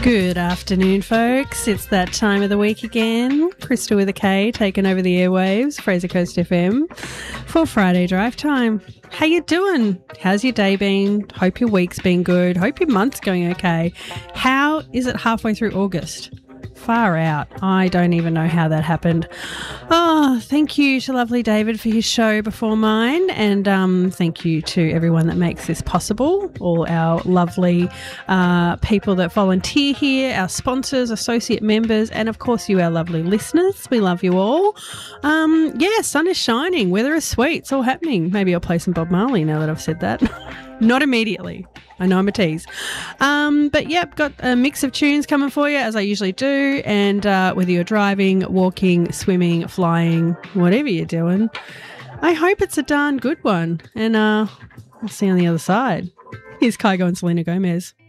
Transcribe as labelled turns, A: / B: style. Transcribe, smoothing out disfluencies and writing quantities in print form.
A: Good afternoon, folks. It's that time of the week again. Crystal with a K taking over the airwaves, Fraser Coast FM, for Friday Drive Time. How you doing? How's your day been? Hope your week's been good. Hope your month's going okay. How is it halfway through August? Far out. I don't even know how that happened. Oh, thank you to lovely David for his show before mine, and thank you to everyone that makes this possible, all our lovely people that volunteer here, our sponsors, associate members, and of course you, our lovely listeners. We love you all. Yeah, sun is shining, weather is sweet, it's all happening. Maybe I'll play some Bob Marley now that I've said that. Not immediately. I know I'm a tease. But yep, got a mix of tunes coming for you as I usually do. And whether you're driving, walking, swimming, flying, whatever you're doing, I hope it's a darn good one. And I'll see you on the other side. Here's Kygo and Selena Gomez.